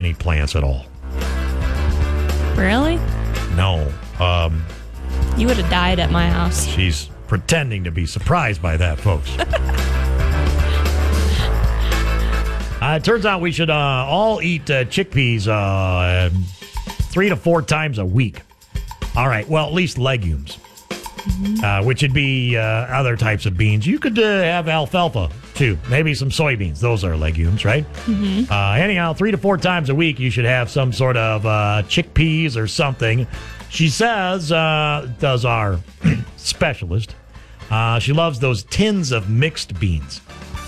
any plants at all. Really? No. You would have died at my house. She's pretending to be surprised by that, folks. It turns out we should all eat chickpeas 3 to 4 times a week. All right. Well, at least legumes, which would be other types of beans. You could have alfalfa, too. Maybe some soybeans. Those are legumes, right? Anyhow, 3 to 4 times a week, you should have some sort of chickpeas or something. She says, does our specialist, she loves those tins of mixed beans.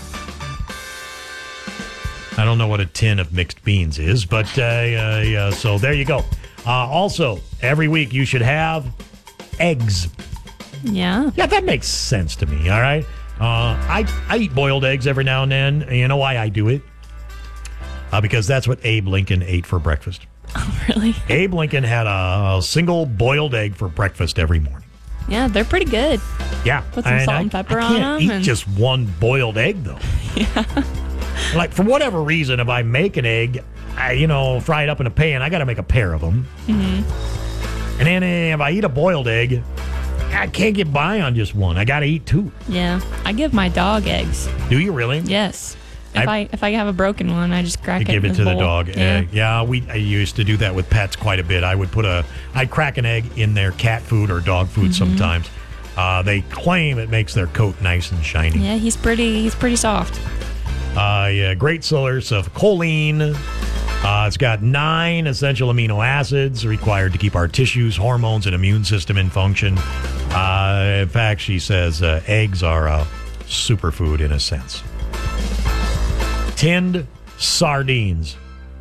I don't know what a tin of mixed beans is, but so there you go. Also, every week you should have eggs. Yeah. Yeah, that makes sense to me, all right? I eat boiled eggs every now and then. And you know why I do it? Because that's what Abe Lincoln ate for breakfast. Oh, really? Abe Lincoln had a single boiled egg for breakfast every morning. Yeah, they're pretty good. Yeah. Put some salt and pepper on them. I can't eat just one boiled egg, though. Yeah. Like, for whatever reason, if I make an egg, fry it up in a pan, I got to make a pair of them. Mm-hmm. And then if I eat a boiled egg, I can't get by on just one. I got to eat 2. Yeah. I give my dog eggs. Do you really? Yes. If I have a broken one, I just crack it. Give in it to the bowl. dog. Yeah. I used to do that with pets quite a bit. I'd crack an egg in their cat food or dog food sometimes. They claim it makes their coat nice and shiny. Yeah, he's pretty soft. Great source of choline. It's got 9 essential amino acids required to keep our tissues, hormones, and immune system in function. In fact, she says eggs are a superfood in a sense. Tinned sardines.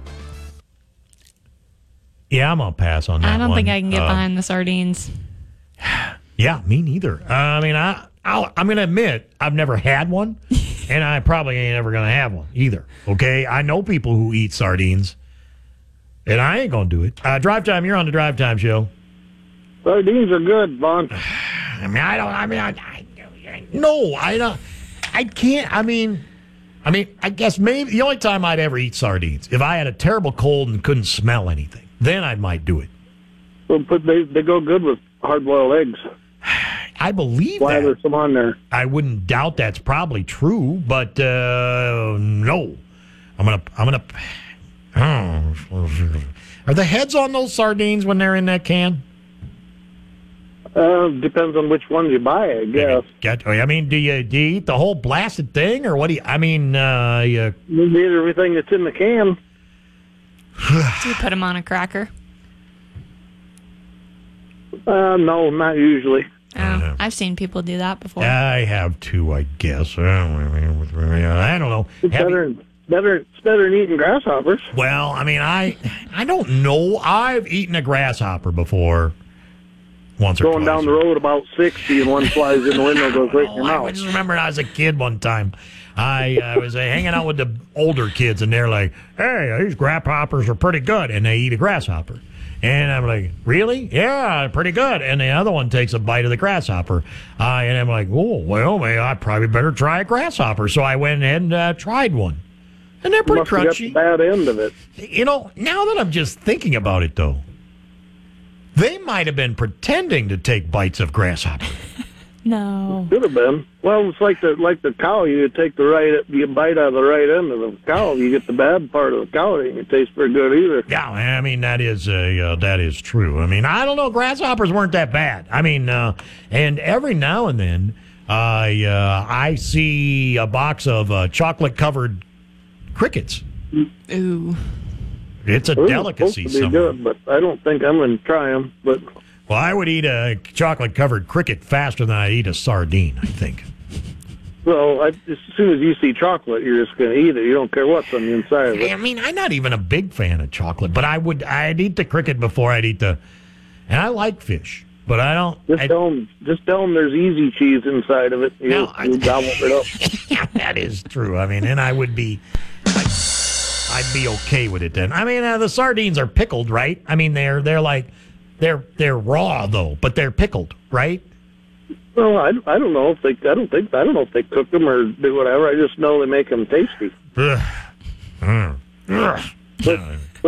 Yeah, I'm going to pass on that one. I don't think I can get behind the sardines. Yeah, me neither. I'm going to admit I've never had one, and I probably ain't ever going to have one either. Okay? I know people who eat sardines, and I ain't going to do it. Drive Time, you're on the Drive Time show. Sardines are good, Vaughn. I guess maybe the only time I'd ever eat sardines, if I had a terrible cold and couldn't smell anything, then I might do it. Well, but they go good with hard-boiled eggs. I believe Why that. there's some on there. I wouldn't doubt that's probably true, but no. Are the heads on those sardines when they're in that can? Depends on which ones you buy, I guess. Do you eat the whole blasted thing, or what do you? You eat everything that's in the can. Do you put them on a cracker? No, not usually. I've seen people do that before. I have too, I guess. I don't know. It's better than eating grasshoppers. Well, I don't know. I've eaten a grasshopper before. Once or Going twice. down the road about 60 and one flies in the window, goes right in your mouth. I just remember when I was a kid one time. I was hanging out with the older kids, and they're like, hey, these grasshoppers are pretty good, and they eat a grasshopper. And I'm like, really? Yeah, pretty good. And the other one takes a bite of the grasshopper. And I'm like, oh, well, I probably better try a grasshopper. So I went ahead and tried one. And they're pretty crunchy. Got the bad end of it. Now that I'm just thinking about it, though, they might have been pretending to take bites of grasshopper. No. Could have been. Well, it's like the cow. You take you bite out of the right end of the cow. You get the bad part of the cow. It doesn't taste very good either. Yeah, that is true. I don't know. Grasshoppers weren't that bad. And every now and then, I see a box of chocolate-covered crickets. Ooh. It's a delicacy. Supposed to be good, but I don't think I'm going to try them. But well, I would eat a chocolate-covered cricket faster than I eat a sardine, I think. Well, as soon as you see chocolate, you're just going to eat it. You don't care what's on the inside of it. I'm not even a big fan of chocolate, but I'd eat the cricket before I'd eat and I like fish, but I don't. Just tell them there's easy cheese inside of it. You gobble it up. Yeah, that is true. And I would be. I'd be okay with it then. The sardines are pickled, right? They're raw though, but they're pickled, right? Well, I don't know if they cook them or do whatever. I just know they make them tasty.